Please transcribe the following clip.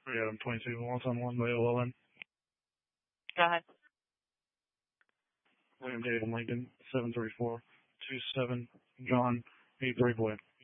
Adam 22, once on one by OLN. Go ahead. William David Lincoln, 73427, John, 83 boy.